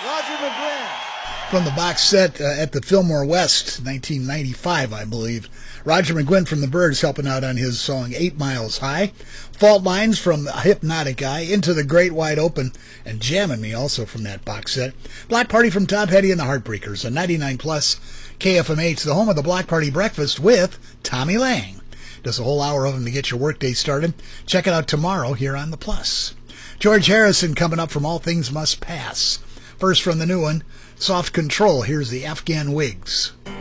Roger McGuinn. From the box set at the Fillmore West, 1995, I believe. Roger McGuinn from the Byrds helping out on his song 8 Miles High. Fault Lines from Hypnotic Eye, Into the Great Wide Open, and Jammin' Me also from that box set. Block Party from Tom Petty and the Heartbreakers on 99 Plus KFMH, the home of the Block Party Breakfast with Tommy Lang. Does a whole hour of them to get your workday started. Check it out tomorrow here on the Plus. George Harrison coming up from All Things Must Pass. First from the new one, Soft Control. Here's the Afghan Wigs.